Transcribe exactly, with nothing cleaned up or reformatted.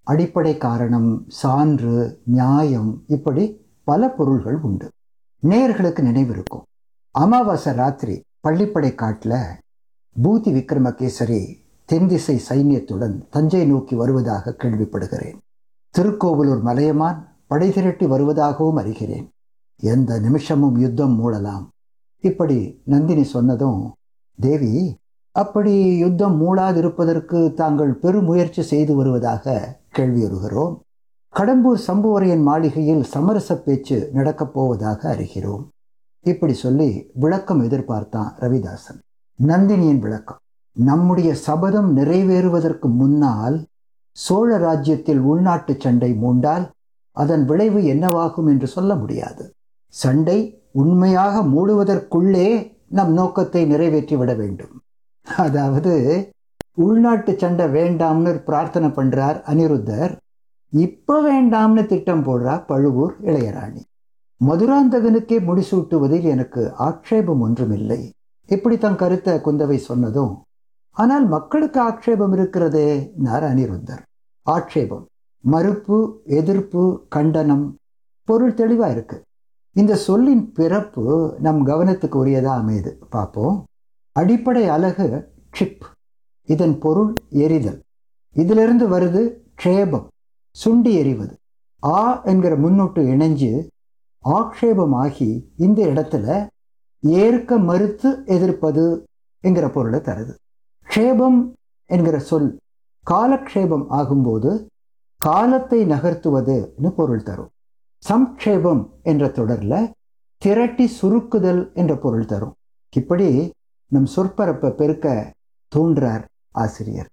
அடிப்படை காரணம், சான்று, நியாயம், இப்படி பல பொருள்கள் உண்டு. நேயர்களுக்கு நினைவிருக்கும், அமாவாசை ராத்திரி பள்ளிப்படை காட்டில் பூதி விக்ரமகேசரி தென்திசை சைன்யத்துடன் தஞ்சை நோக்கி வருவதாக கேள்விப்படுகிறேன். திருக்கோவலூர் மலையமான் படை திரட்டி வருவதாகவும் அறிகிறேன். எந்த நிமிஷமும் யுத்தம் மூளலாம். இப்படி நந்தினி சொன்னதும், தேவி, அப்படி யுத்தம் மூளாதிருப்பதற்கு தாங்கள் பெருமுயற்சி செய்து வருவதாக கேள்வியுறுகிறோம். கடம்பூர் சம்புவரையன் மாளிகையில் சமரச பேச்சு நடக்கப் போவதாக அறிகிறோம். இப்படி சொல்லி விளக்கம் எதிர்பார்த்தான் ரவிதாசன். நந்தினியின் விளக்கம், நம்முடைய சபதம் நிறைவேறுவதற்கு முன்னால் சோழ ராஜ்யத்தில் உள்நாட்டு சண்டை மூண்டால் அதன் விளைவு என்னவாகும் என்று சொல்ல முடியாது. சண்டை உண்மையாக மூடுவதற்குள்ளே நம் நோக்கத்தை நிறைவேற்றி விட வேண்டும். அதாவது உள்நாட்டு சண்டை வேண்டாம்னு பிரார்த்தனை பண்றார் அனிருத்தர். இப்ப வேண்டாம்னு திட்டம் போடுறார் பழுவூர் இளையராணி. மதுராந்தகனுக்கே முடிசூட்டுவதில் எனக்கு ஆட்சேபம் ஒன்றுமில்லை. இப்படி தன் கருத்தை குந்தவை சொன்னதும், ஆனால் மக்களுக்கு ஆட்சேபம் இருக்கிறதே நார் அனிருத்தர். ஆட்சேபம், மறுப்பு, எதிர்ப்பு, கண்டனம், பொருள் தெளிவா இருக்கு. இந்த சொல்லின் பிறப்பு நம் கவனத்துக்கு உரியதா அமையுது. பார்ப்போம். அடிப்படை அலகு க்ஷிப், இதன் பொருள் எரிதல். இதிலிருந்து வருது க்ஷேபம், சுண்டி எறிவது. ஆ என்கிற முன்னொட்டு இணைஞ்சு ஆக்ஷேபமாகி இந்த இடத்துல ஏற்க மறுத்து எதிர்ப்பது என்கிற பொருளை தருது. க்ஷேபம் என்கிற சொல் காலக்ஷேபம் ஆகும்போது காலத்தை நகர்த்துவதுன்னு பொருள் தரும். சம்க்ஷேபம் என்ற தொடர்ல திரட்டி சுருக்குதல் என்ற பொருள் தரும். இப்படி நம் சொற்பரப்பை பெருக்க தூண்டுறார் ஆசிரியர்.